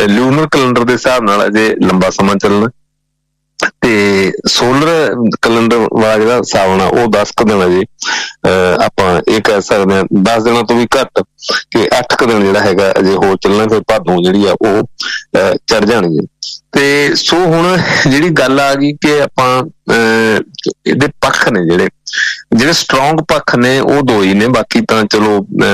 Lunar calendar ਦੇ ਹਿਸਾਬ ਨਾਲ ਅਜੇ ਲੰਬਾ ਸਮਾਂ ਚੱਲਣਾ, ਤੇ ਸੋਲਰ ਕੈਲੰਡਰ ਵਾਲਾ ਜਿਹੜਾ ਸਾਵਣ ਆ ਉਹ 10 ਕੁ ਦਿਨ ਅਜੇ ਆਪਾਂ ਇਹ ਕਹਿ ਸਕਦੇ ਹਾਂ 10 ਦਿਨਾਂ ਤੋਂ ਵੀ ਘੱਟ, ਕਿ 8 ਕੁ ਦਿਨ ਜਿਹੜਾ ਹੈਗਾ ਅਜੇ ਹੋਰ ਚੱਲਣਾ, ਫਿਰ ਭਾਦੋਂ ਜਿਹੜੀ ਆ ਉਹ ਚੜ ਜਾਣਗੇ। ਤੇ ਸੋ ਹੁਣ ਜਿਹੜੀ ਗੱਲ ਆ ਗਈ ਕਿ ਆਪਾਂ ਇਹਦੇ ਪੱਖ ਨੇ ਜਿਹੜੇ ਸਟਰੋਂਗ ਪੱਖ ਨੇ ਉਹ ਦੋ ਹੀ ਨੇ, ਬਾਕੀ ਤਾਂ ਚਲੋ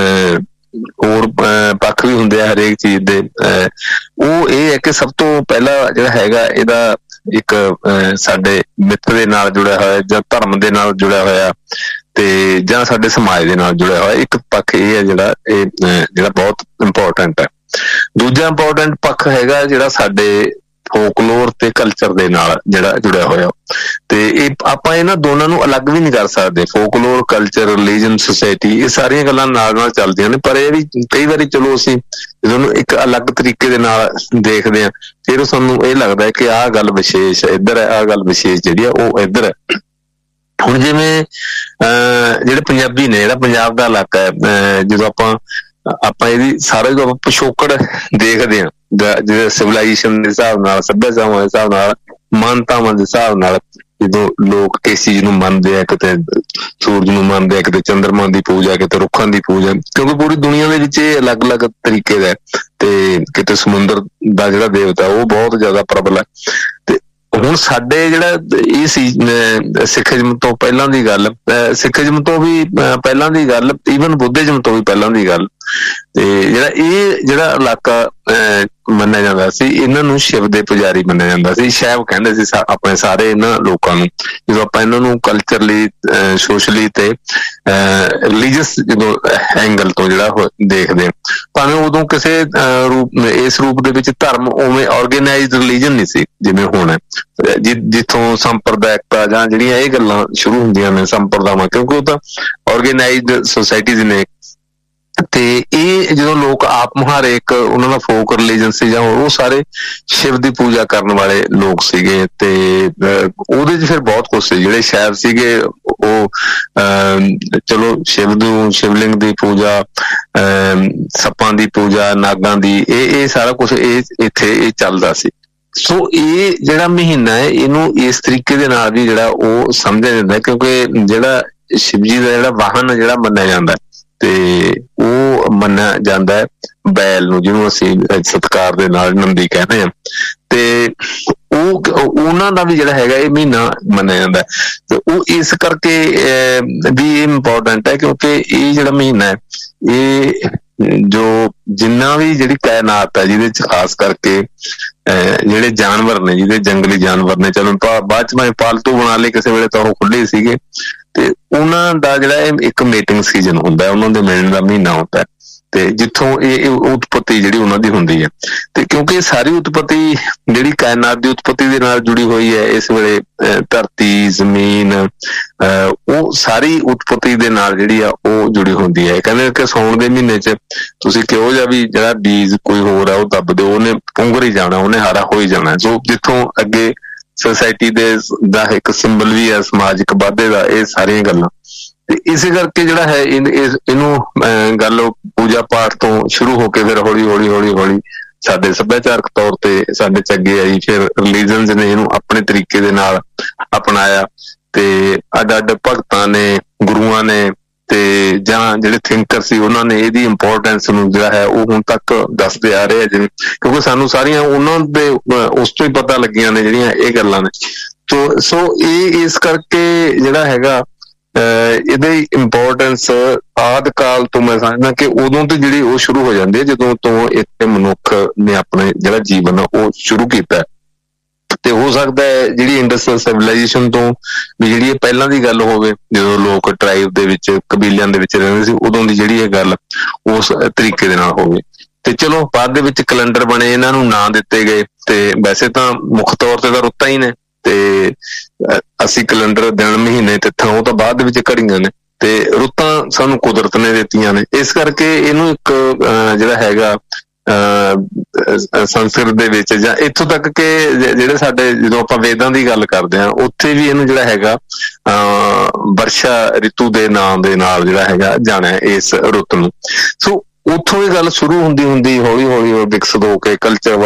ਹੋਰ ਪੱਖ ਵੀ ਹੁੰਦੇ ਆ ਹਰੇਕ ਚੀਜ਼ ਦੇ। ਉਹ ਇਹ ਹੈ ਕਿ ਸਭ ਤੋਂ ਪਹਿਲਾਂ ਜਿਹੜਾ ਹੈਗਾ ਇਹਦਾ ਇੱਕ ਸਾਡੇ ਮਿੱਥ ਦੇ ਨਾਲ ਜੁੜਿਆ ਹੋਇਆ ਜਾਂ ਧਰਮ ਦੇ ਨਾਲ ਜੁੜਿਆ ਹੋਇਆ ਤੇ ਜਾਂ ਸਾਡੇ ਸਮਾਜ ਦੇ ਨਾਲ ਜੁੜਿਆ ਹੋਇਆ ਇੱਕ ਪੱਖ ਇਹ ਹੈ ਜਿਹੜਾ ਬਹੁਤ ਇੰਪੋਰਟੈਂਟ ਹੈ। ਦੂਜਾ ਇੰਪੋਰਟੈਂਟ ਪੱਖ ਹੈਗਾ ਜਿਹੜਾ ਸਾਡੇ ਫੋਕਲੋਰ ਤੇ ਕਲਚਰ ਦੇ ਨਾਲ ਜਿਹੜਾ ਜੁੜਿਆ ਹੋਇਆ, ਤੇ ਇਹ ਆਪਾਂ ਇਹਨਾਂ ਦੋਨਾਂ ਨੂੰ ਅਲੱਗ ਵੀ ਨਹੀਂ ਕਰ ਸਕਦੇ। ਫੋਕਲੋਰ, ਕਲਚਰ, ਰਿਲੀਜਨ, ਸੁਸਾਇਟੀ, ਇਹ ਸਾਰੀਆਂ ਗੱਲਾਂ ਨਾਲ ਨਾਲ ਚੱਲਦੀਆਂ ਨੇ, ਪਰ ਇਹ ਵੀ ਕਈ ਵਾਰੀ ਚਲੋ ਅਸੀਂ ਜਦੋਂ ਇੱਕ ਅਲੱਗ ਤਰੀਕੇ ਦੇ ਨਾਲ ਦੇਖਦੇ ਹਾਂ ਫਿਰ ਸਾਨੂੰ ਇਹ ਲੱਗਦਾ ਹੈ ਕਿ ਆਹ ਗੱਲ ਵਿਸ਼ੇਸ਼ ਇੱਧਰ ਹੈ, ਆਹ ਗੱਲ ਵਿਸ਼ੇਸ਼ ਜਿਹੜੀ ਆ ਉਹ ਇੱਧਰ ਹੈ। ਹੁਣ ਜਿਵੇਂ ਜਿਹੜੇ ਪੰਜਾਬੀ ਨੇ, ਜਿਹੜਾ ਪੰਜਾਬ ਦਾ ਇਲਾਕਾ ਹੈ, ਜਦੋਂ ਆਪਾਂ ਇਹਦੀ ਸਾਰਾ ਜਦੋਂ ਆਪਾਂ ਪਿਛੋਕੜ ਦੇਖਦੇ ਹਾਂ ਜਿਹੜੇ ਸਿਵਲਾਈਜੇਸ਼ਨ ਦੇ ਹਿਸਾਬ ਨਾਲ, ਸੱਭਿਆਚਾਰਾਂ ਦੇ ਹਿਸਾਬ ਨਾਲ, ਮਾਨਤਾਵਾਂ ਦੇ ਹਿਸਾਬ ਨਾਲ, ਜਦੋਂ ਲੋਕ ਕਿਸ ਚੀਜ਼ ਨੂੰ ਮੰਨਦੇ ਆ, ਕਿਤੇ ਸੂਰਜ ਨੂੰ ਮੰਨਦੇ ਆ, ਕਿਤੇ ਚੰਦਰਮਾ ਦੀ ਪੂਜਾ, ਕਿਤੇ ਰੁੱਖਾਂ ਦੀ ਪੂਜਾ, ਕਿਉਂਕਿ ਪੂਰੀ ਦੁਨੀਆ ਦੇ ਵਿੱਚ ਇਹ ਅਲੱਗ-ਅਲੱਗ ਤਰੀਕੇ ਦਾ, ਤੇ ਕਿਤੇ ਸਮੁੰਦਰ ਦਾ ਜਿਹੜਾ ਦੇਵਤਾ ਉਹ ਬਹੁਤ ਜ਼ਿਆਦਾ ਪ੍ਰਬਲ ਹੈ। ਤੇ ਹੁਣ ਸਾਡੇ ਜਿਹੜਾ ਇਹ ਸੀ ਸਿੱਖੀਜ਼ਮ ਤੋਂ ਪਹਿਲਾਂ ਦੀ ਗੱਲ, ਸਿੱਖੀਜ਼ਮ ਤੋਂ ਵੀ ਪਹਿਲਾਂ ਦੀ ਗੱਲ, ਈਵਨ ਬੁੱਧਿਜ਼ਮ ਤੋਂ ਵੀ ਪਹਿਲਾਂ ਦੀ ਗੱਲ, ਤੇ ਜਿਹੜਾ ਇਲਾਕਾ ਮੰਨਿਆ ਜਾਂਦਾ ਸੀ, ਇਹਨਾਂ ਨੂੰ ਸ਼ਿਵ ਦੇ ਪੁਜਾਰੀ ਮੰਨਿਆ ਜਾਂਦਾ ਸੀ, ਸ਼ੈਵ ਕਹਿੰਦੇ ਸੀ ਆਪਣੇ ਸਾਰੇ ਇਹਨਾਂ ਲੋਕਾਂ ਨੂੰ। ਜਦੋਂ ਆਪਾਂ ਇਹਨਾਂ ਨੂੰ ਕਲਚਰਲੀ, ਸੋਸ਼ਲੀ ਤੇ ਰਿਲੀਜੀਅਸ ਜਦੋਂ ਐਂਗਲ ਤੋਂ ਜਿਹੜਾ ਦੇਖਦੇ, ਭਾਵੇਂ ਉਦੋਂ ਕਿਸੇ ਇਸ ਰੂਪ ਦੇ ਵਿੱਚ ਧਰਮ ਉਵੇਂ ਆਰਗੇਨਾਈਜ਼ਡ ਰਿਲੀਜਨ ਨਹੀਂ ਸੀ ਜਿਵੇਂ ਹੁਣ, ਜਿੱਥੋਂ ਸੰਪਰਦਾਇਕਤਾ ਜਾਂ ਜਿਹੜੀਆਂ ਇਹ ਗੱਲਾਂ ਸ਼ੁਰੂ ਹੁੰਦੀਆਂ ਨੇ ਸੰਪਰਦਾਵਾਂ, ਕਿਉਂਕਿ ਉਹ ਤਾਂ ਆਰਗੇਨਾਈਜ਼ਡ ਸੁਸਾਇਟੀਜ਼ ਨੇ। ਤੇ ਇਹ ਜਦੋਂ ਲੋਕ ਆਪ ਮੁਹਾਰੇ ਇੱਕ ਉਹਨਾਂ ਦਾ ਫੋਕ ਰਿਲੀਜਨ ਸੀ ਜਾਂ ਉਹ ਸਾਰੇ ਸ਼ਿਵ ਦੀ ਪੂਜਾ ਕਰਨ ਵਾਲੇ ਲੋਕ ਸੀਗੇ, ਤੇ ਉਹਦੇ 'ਚ ਫਿਰ ਬਹੁਤ ਕੁਛ ਸੀ। ਜਿਹੜੇ ਸ਼ੈਵ ਸੀਗੇ ਉਹ ਚਲੋ ਸ਼ਿਵਲਿੰਗ ਦੀ ਪੂਜਾ, ਸੱਪਾਂ ਦੀ ਪੂਜਾ, ਨਾਗਾਂ ਦੀ, ਇਹ ਸਾਰਾ ਕੁਛ ਇੱਥੇ ਇਹ ਚੱਲਦਾ ਸੀ। ਸੋ ਇਹ ਜਿਹੜਾ ਮਹੀਨਾ ਹੈ ਇਹਨੂੰ ਇਸ ਤਰੀਕੇ ਦੇ ਨਾਲ ਵੀ ਜਿਹੜਾ ਉਹ ਸਮਝਿਆ ਜਾਂਦਾ, ਕਿਉਂਕਿ ਜਿਹੜਾ ਸ਼ਿਵ ਜੀ ਦਾ ਜਿਹੜਾ ਵਾਹਨ ਜਿਹੜਾ ਮੰਨਿਆ ਜਾਂਦਾ ਤੇ ਉਹ ਮੰਨਿਆ ਜਾਂਦਾ ਹੈ ਬੈਲ ਨੂੰ, ਜਿਹਨੂੰ ਅਸੀਂ ਸਤਿਕਾਰ ਦੇ ਨਾਲ ਨੰਦੀ ਕਹਿੰਦੇ ਹਾਂ, ਤੇ ਉਹਨਾਂ ਦਾ ਵੀ ਜਿਹੜਾ ਹੈਗਾ ਇਹ ਮਹੀਨਾ ਮੰਨਿਆ ਜਾਂਦਾ। ਤੇ ਉਹ ਇਸ ਕਰਕੇ ਵੀ ਇਹ ਇੰਪੋਰਟੈਂਟ ਹੈ, ਕਿਉਂਕਿ ਇਹ ਜਿਹੜਾ ਮਹੀਨਾ ਹੈ ਇਹ ਜੋ ਜਿੰਨਾ ਵੀ ਜਿਹੜੀ ਕਾਇਨਾਤ ਹੈ, ਜਿਹਦੇ ਚ ਖਾਸ ਕਰਕੇ ਜਿਹੜੇ ਜਾਨਵਰ ਨੇ, ਜਿਹਦੇ ਜੰਗਲੀ ਜਾਨਵਰ ਨੇ, ਚਲੋ ਬਾਅਦ ਚ ਮੈਂ ਪਾਲਤੂ ਬਣਾ ਲਏ, ਕਿਸੇ ਵੇਲੇ ਤਾਂ ਉਹ ਖੁੱਲੇ ਸੀਗੇ, ਤੇ ਉਹਨਾਂ ਦਾ ਜਿਹੜਾ ਇੱਕ ਮੀਟਿੰਗ ਸੀਜ਼ਨ ਹੁੰਦਾ, ਉਹਨਾਂ ਦੇ ਮਿਲਣ ਦਾ ਮਹੀਨਾ ਹੁੰਦਾ, ਤੇ ਜਿੱਥੋਂ ਇਹ ਉਤਪਤੀ ਜਿਹੜੀ ਉਹਨਾਂ ਦੀ ਹੁੰਦੀ ਹੈ। ਤੇ ਕਿਉਂਕਿ ਸਾਰੀ ਉਤਪਤੀ ਜਿਹੜੀ ਕਾਇਨਾਤ ਦੀ ਉਤਪਤੀ ਦੇ ਨਾਲ ਜੁੜੀ ਹੋਈ ਹੈ, ਇਸ ਵੇਲੇ ਧਰਤੀ, ਜ਼ਮੀਨ, ਉਹ ਸਾਰੀ ਉਤਪਤੀ ਦੇ ਨਾਲ ਜਿਹੜੀ ਆ ਉਹ ਜੁੜੀ ਹੁੰਦੀ ਹੈ। ਕਹਿੰਦੇ ਕਿ ਸਾਉਣ ਦੇ ਮਹੀਨੇ ਚ ਤੁਸੀਂ ਕਿਹੋ ਜਿਹਾ ਵੀ ਜਿਹੜਾ ਬੀਜ ਕੋਈ ਹੋਰ ਆ ਉਹ ਦੱਬ ਦਿਓ, ਉਹਨੇ ਪੁੰਗਰ ਹੀ ਜਾਣਾ, ਉਹਨੇ ਹਾਰਾ ਹੋ ਹੀ ਜਾਣਾ। ਸੋ ਜਿੱਥੋਂ ਅੱਗੇ ਸੋਸਾਇਟੀ ਦਾ ਇੱਕ ਸਿੰਬਲ ਵੀ ਹੈ ਸਮਾਜਿਕ ਵਾਧੇ ਦਾ, ਇਹ ਸਾਰੀਆਂ ਗੱਲਾਂ। ਤੇ ਇਸੇ ਕਰਕੇ ਜਿਹੜਾ ਹੈ ਇਹਨੂੰ ਗੱਲ ਪੂਜਾ ਪਾਠ ਤੋਂ ਸ਼ੁਰੂ ਹੋ ਕੇ ਫਿਰ ਹੌਲੀ ਸਾਡੇ ਸੱਭਿਆਚਾਰਕ ਤੌਰ ਤੇ ਸਾਡੇ ਚ ਅੱਗੇ ਆਈ, ਫਿਰ ਰਿਲੀਜਨਸ ਨੇ ਇਹਨੂੰ ਆਪਣੇ ਤਰੀਕੇ ਦੇ ਨਾਲ ਅਪਣਾਇਆ, ਤੇ ਅੱਡ ਭਗਤਾਂ ਨੇ, ਗੁਰੂਆਂ ਨੇ, ਤੇ ਜਾਂ ਜਿਹੜੇ ਥਿੰਕਰ ਸੀ ਉਹਨਾਂ ਨੇ ਇਹਦੀ ਇੰਪੋਰਟੈਂਸ ਨੂੰ ਜਿਹੜਾ ਹੈ ਉਹ ਹੁਣ ਤੱਕ ਦੱਸਦੇ ਆ ਰਹੇ ਆ, ਜਿਵੇਂ ਕਿਉਂਕਿ ਸਾਨੂੰ ਸਾਰੀਆਂ ਉਹਨਾਂ ਦੇ ਉਸ ਤੋਂ ਹੀ ਪਤਾ ਲੱਗੀਆਂ ਨੇ ਜਿਹੜੀਆਂ ਇਹ ਗੱਲਾਂ ਨੇ। ਸੋ ਇਹ ਇਸ ਕਰਕੇ ਜਿਹੜਾ ਹੈਗਾ ਇਹਦੀ ਇੰਪੋਰਟੈਂਸ ਆਦਿ ਕਾਲ ਤੋਂ ਮੈਂ ਸਮਝਦਾ ਕਿ ਉਦੋਂ ਤੋਂ ਜਿਹੜੀ ਉਹ ਸ਼ੁਰੂ ਹੋ ਜਾਂਦੀ ਹੈ, ਜਦੋਂ ਤੋਂ ਇੱਥੇ ਮਨੁੱਖ ਨੇ ਆਪਣੇ ਜਿਹੜਾ ਜੀਵਨ ਉਹ ਸ਼ੁਰੂ ਕੀਤਾ। ਤੇ ਹੋ ਸਕਦਾ ਹੈ ਜਿਹੜੀ ਇੰਡਸਟਰੀਅਲ ਸਿਵਲਾਈਜੇਸ਼ਨ ਤੋਂ ਵੀ ਜਿਹੜੀ ਇਹ ਪਹਿਲਾਂ ਦੀ ਗੱਲ ਹੋਵੇ, ਜਦੋਂ ਲੋਕ ਟਰਾਈਬ ਦੇ ਵਿੱਚ, ਕਬੀਲਿਆਂ ਦੇ ਵਿੱਚ ਰਹਿੰਦੇ ਸੀ, ਉਦੋਂ ਦੀ ਜਿਹੜੀ ਇਹ ਗੱਲ ਉਸ ਤਰੀਕੇ ਦੇ ਨਾਲ ਹੋਵੇ। ਤੇ ਚਲੋ ਬਾਅਦ ਦੇ ਵਿੱਚ ਕੈਲੰਡਰ ਬਣੇ, ਇਹਨਾਂ ਨੂੰ ਨਾਂ ਦਿੱਤੇ ਗਏ, ਤੇ ਵੈਸੇ ਤਾਂ ਮੁੱਖ ਤੌਰ ਤੇ ਤਾਂ ਰੁੱਤਾਂ ਹੀ ਨੇ, ਤੇ ਅਸੀਂ ਕੈਲੰਡਰ ਦਿਨ, ਮਹੀਨੇ, ਤਿੱਥਾਂ ਉਹ ਤਾਂ ਬਾਅਦ ਦੇ ਵਿੱਚ ਘੜੀਆਂ ਨੇ, ਤੇ ਰੁੱਤਾਂ ਸਾਨੂੰ ਕੁਦਰਤ ਨੇ ਦਿੱਤੀਆਂ ਨੇ। ਇਸ ਕਰਕੇ ਇਹਨੂੰ ਇੱਕ ਜਿਹੜਾ ਹੈਗਾ ਸੰਸਕ੍ਰਿਤ ਦੇ ਵਿੱਚ, ਜਾਂ ਇੱਥੋਂ ਤੱਕ ਕਿ ਜਿਹੜੇ ਸਾਡੇ ਜਦੋਂ ਆਪਾਂ ਵੇਦਾਂ ਦੀ ਗੱਲ ਕਰਦੇ ਹਾਂ ਉੱਥੇ ਵੀ ਇਹਨੂੰ ਜਿਹੜਾ ਹੈਗਾ ਵਰਸ਼ਾ ਰਿਤੂ ਦੇ ਨਾਂ ਦੇ ਨਾਲ ਜਿਹੜਾ ਹੈਗਾ ਜਾਣਿਆ ਇਸ ਰੁੱਤ ਨੂੰ। ਸੋ ਉੱਥੋਂ ਇਹ ਗੱਲ ਸ਼ੁਰੂ ਹੁੰਦੀ ਹੌਲੀ ਵਿਕਸਿਤ ਹੋ ਕੇ ਕਲਚਰ